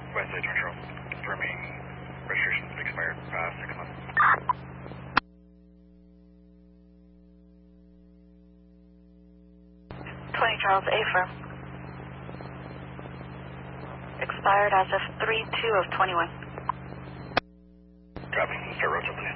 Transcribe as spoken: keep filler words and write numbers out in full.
West Edge Metro. Confirming registrations expired past six months. twenty Charles A firm. Expired as of three two of twenty-one. Copy. Start road to the